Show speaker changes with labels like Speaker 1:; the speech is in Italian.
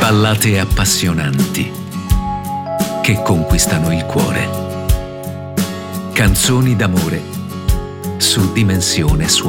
Speaker 1: Ballate appassionanti che conquistano il cuore. Canzoni d'amore su Dimensione Suono.